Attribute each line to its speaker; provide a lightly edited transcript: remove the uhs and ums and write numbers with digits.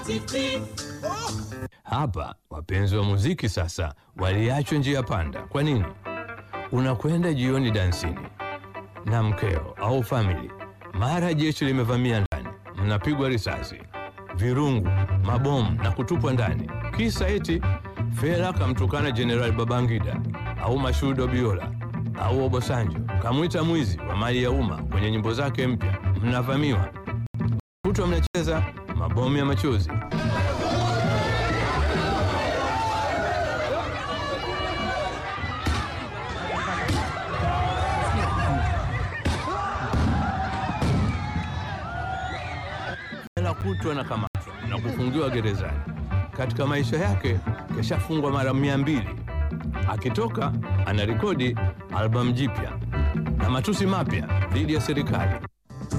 Speaker 1: Hapa wapenzi wa muziki sasa waliachwa njia panda. Kwa nini? Unakwenda jioni dansini na mkeo au family, mara jeshi limevamia ndani, mnapigwa risasi, virungu, mabomu na kutupwa ndani. Kisa eti Fela kamtukana General Babangida au Mashudo Biola au Obosanjo, kamwita mwizi wa mali ya umma kwenye nyimbo zake mpya. Mnavamiwa, kutwa mnacheza mabomu ya machozi. Fela kutwa na kamatwa na kufungiwa gerezani. Katika maisha yake keshafungwa mara 200. Akitoka anarekodi albamu jipya na matusi mapya dhidi ya serikali.